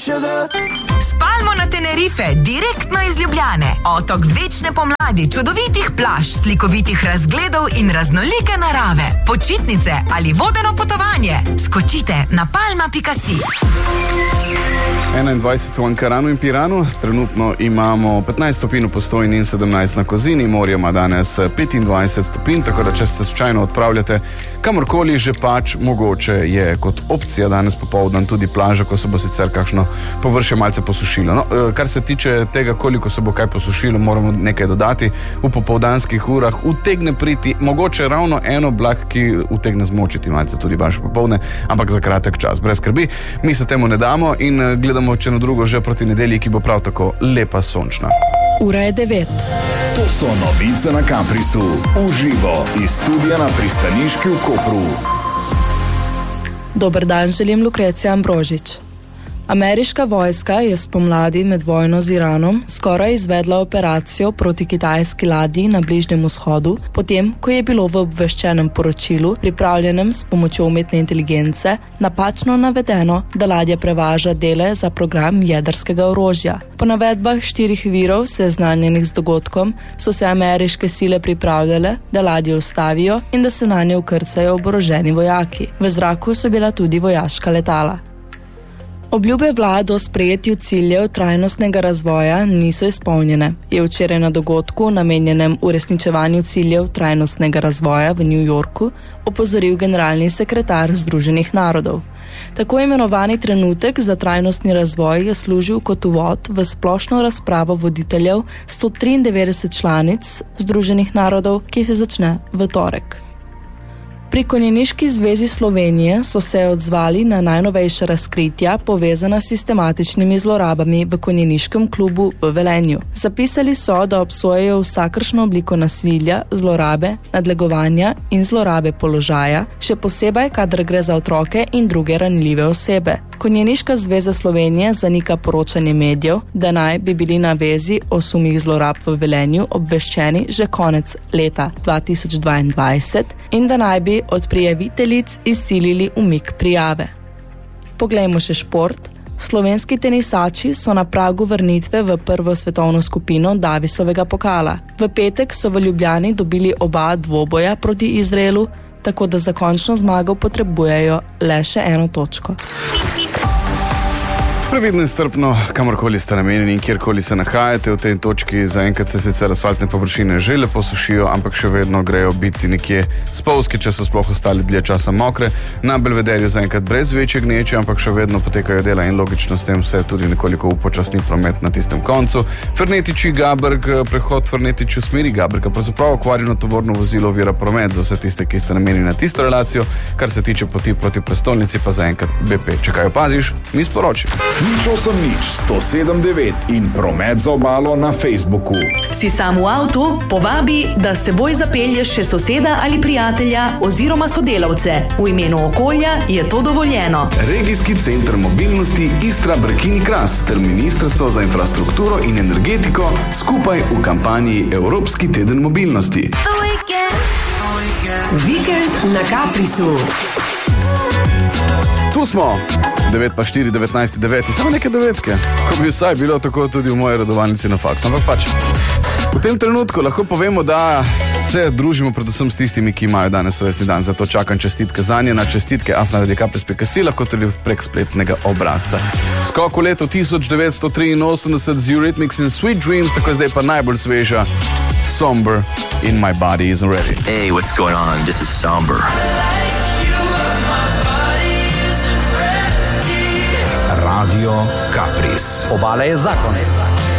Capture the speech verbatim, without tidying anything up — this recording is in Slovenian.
Spalmo na Tenerife, direktno iz Ljubljane. Otok večne pomladi, čudovitih plaž, slikovitih razgledov in raznolike narave. Počitnice ali vodeno potovanje. Skočite na palma pika si. enaindvajset v Ankaranu in Piranu, trenutno imamo petnajst stopinj v Postojni in sedemnajst na Kozini, morje ima danes petindvajset stopinj, tako da če se slučajno odpravljate kamorkoli, že pač mogoče je kot opcija danes popoldan tudi plaža, ko se bo sicer kakšno površje malce posušilo. No, kar se tiče tega, koliko se bo kaj posušilo, moramo nekaj dodati. V popoldanskih urah utegne priti mogoče ravno en oblak, ki utegne zmočiti malce tudi vaše popoldne, ampak za kratek čas. Brez skrbi, mi se temu ne damo in gledamo če na drugo že proti nedelji, ki bo prav tako lepa sončna. Ura je devet. To so novice na Kaprisu. Uživo iz studia na Pristaniški v Kopru. Dober dan, želim Lukrecija Ambrožič. Ameriška vojska je spomladi med vojno z Iranom skoraj izvedla operacijo proti kitajski ladji na Bližnjem vzhodu, potem, ko je bilo v obveščenem poročilu, pripravljenem s pomočjo umetne inteligence, napačno navedeno, da ladja prevaža dele za program jedrskega orožja. Po navedbah štirih virov, seznanjenih z dogodkom, so se ameriške sile pripravljale, da ladjo ustavijo in da se na nje vkrcajo oboroženi vojaki. V zraku so bila tudi vojaška letala. Obljube vlad o sprejetju ciljev trajnostnega razvoja niso izpolnjene, je včeraj na dogodku, namenjenem uresničevanju ciljev trajnostnega razvoja v New Yorku, opozoril generalni sekretar Združenih narodov. Tako imenovani trenutek za trajnostni razvoj je služil kot uvod v splošno razpravo voditeljev sto triindevetdeset članic Združenih narodov, ki se začne v torek. Pri Konjeniški zvezi Slovenije so se odzvali na najnovejša razkritja povezana s sistematičnimi zlorabami v konjeniškem klubu v Velenju. Zapisali so, da obsojajo vsakršno obliko nasilja, zlorabe, nadlegovanja in zlorabe položaja, še posebej, kadar gre za otroke in druge ranljive osebe. Konjeniška zveza Slovenije zanika poročanje medijev, da naj bi bili na vezi o sumih zlorab v Velenju obveščeni že konec leta dva tisoč dvaindvajset in da naj bi od prijaviteljic izsilili umik prijave. Poglejmo še šport. Slovenski tenisači so na pragu vrnitve v prvo svetovno skupino Davisovega pokala. V petek so v Ljubljani dobili oba dvoboja proti Izraelu, tako da za končno zmago potrebujejo le še eno točko. Previdno in strpno, kamorkoli ste namenjeni in kjerkoli se nahajate v tej točki, zaenkrat se sicer asfaltne površine že lepo sušijo, ampak še vedno grejo biti nekje spolzki, če so sploh ostali dlje časa mokre. Na Belvederju zaenkrat brez večje gneče, ampak še vedno potekajo dela in logično s tem se tudi nekoliko upočasni promet na tistem koncu. Fernetiči Gabrg, prehod Fernetiči v smeri Gabrga, pravzaprav okvarjeno tovorno vozilo ovira promet za vse tiste, ki ste namenjeni na tisto relacijo, kar se tiče poti proti prestolnici, pa zaenkrat B P. Če kaj opaziš, mi sporoči. Nič osem nič sto sedem devet in promet za obalo na Facebooku. Si sam v avtu? Povabi, da s seboj zapelješ še soseda ali prijatelja oziroma sodelavce. V imenu okolja je to dovoljeno. Regijski center mobilnosti Istra Brkini Kras ter Ministrstvo za infrastrukturo in energetiko skupaj v kampanji Evropski teden mobilnosti. Vikend na Kaprisu. Tu smo, devet pa štiri, devetnajst devet, samo neke devetke, ko bi vsaj bilo tako tudi v moji redovalnici na faksu, ampak pač. V tem trenutku lahko povemo, da se družimo predvsem s tistimi, ki imajo danes resni dan, zato čakam čestitke zanje na čestitke afna radio kapris pika si, lahko tudi prek spletnega obrazca. Skok v leto tisoč devetsto triinosemdeset z Eurythmics in Sweet Dreams, tako zdaj pa najbolj sveža Somber in My Body Isn't Ready. Hey, what's going on? This is Somber. Radio Kapris. Obala je zakon.